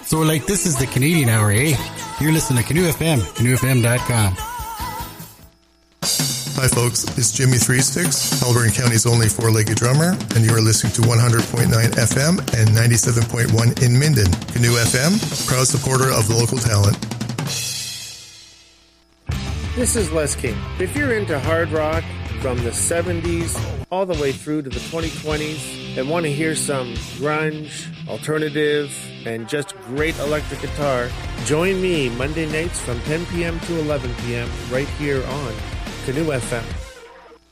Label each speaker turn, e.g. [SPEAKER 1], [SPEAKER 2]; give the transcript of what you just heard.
[SPEAKER 1] So, like, this is the Canadian Hour, eh? You're listening to Canoe FM, canoefm.com.
[SPEAKER 2] Hi folks, it's Jimmy Three Sticks, Alberta County's only four-legged drummer, and you are listening to 100.9 FM and 97.1 in Minden. Canoe FM, proud supporter of local talent.
[SPEAKER 3] This is Les King. If you're into hard rock from the 70s all the way through to the 2020s and want to hear some grunge, alternative, and just great electric guitar, join me Monday nights from 10 p.m. to 11 p.m. right here on Canoe FM.